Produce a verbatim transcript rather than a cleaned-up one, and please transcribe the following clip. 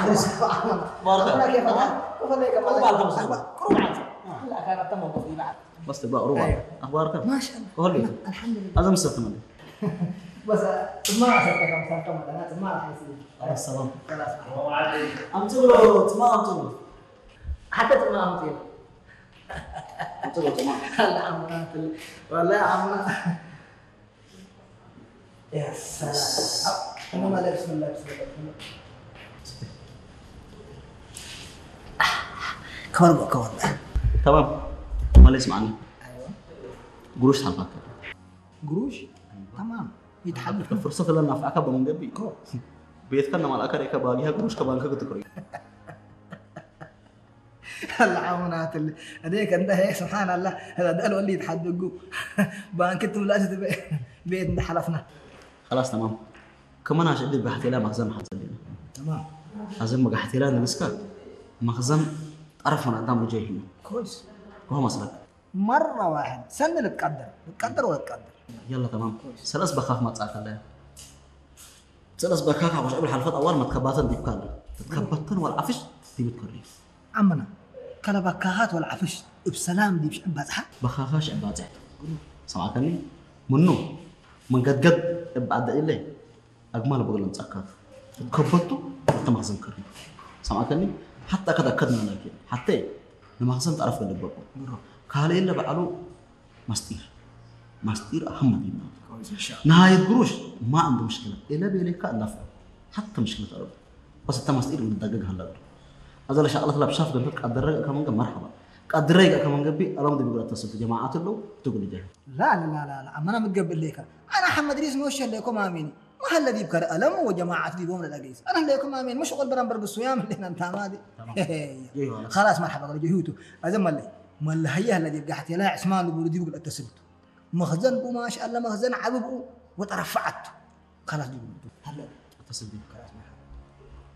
بارك كيف لا كانت تمام في بعد بس تبقى روح اخبارك ما شاء الله والله الحمد لله هذا مستثمر بس ما أصدق كم سنة كم أنا ما راح يصير السلام خلاص امتلو تمام امتلو حتى تمام أمتلو امتلو تمام لا عمنا والله عمنا يا سلام أنا ما لابس من لابس كوربا كوربا تمام ما ليش معنا أيوه قروش حلقك قروش تمام يتحدث فرصة لنا في أكبر من قبل كو بيتكلم على أكره كباقيها قروش كبان كتكري العونات اللي هذيك انت هيك سبحان الله هذا ده اللي يتحدقوا بانكتم لا تبي بيت حلفنا خلاص تمام كمان عشان دي بحثي لا مخزن حتسلينا تمام عشان ما بحثي لا نسكت مخزن عرفنا قدام وجهي هنا كويس وهو مسلك مرة واحد سنة اللي تقدر تقدر ولا تقدر يلا تمام سلس بخاف ما تساك الله سلس بخاف مش قبل حلفات أول ما تكباتن دي بكار تكبتن والعفش دي بتكري عمنا كلا بكاهات ولا عفش بسلام دي مش بازحة بخافاش عباد زحت سمعتني منو من قد قد بعد إلي أجمل بقول أنت أكاف تكبتوا أنت مخزن كريم سمعتني حتى كذا كذا لكن حتى المخزن تعرف اللي بقول كهلا إلا بعلو مستير مستير أهم دينا نهاية قروش ما عنده مشكلة إلا بيليك النفع حتى مشكلة أرض بس أنت مستير من دقيقة هلا هذا اللي شغلة لا بشاف قبلك قدرك كمان قبل مرحبا قدرك كمان قبل ألم دي بيقول اتصل جماعات له تقول لي لا لا لا لا لا أنا متقبل ليك أنا حمد ريس موش لكم آمين ما هلا دي بكر ألم وجماعات دي بوم للاقيس أنا لكم آمين مش قول برام برقص ويام اللي أنت مادي خلاص مرحبا قال جهوتو هذا مالي مال هي هلا دي قحتي لا عثمان بيقول دي بيقول اتصلت مخزن بو ما شاء الله مخزن عببو وترفعت خلاص دي هلا اتصل بي خلاص مرحبا